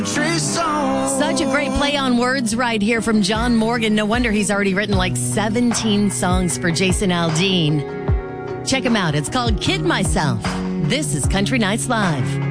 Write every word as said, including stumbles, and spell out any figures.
Such a great play on words right here from John Morgan. No wonder he's already written like seventeen songs for Jason Aldean. Check him out. It's called Kid Myself. This is Country Nights Live.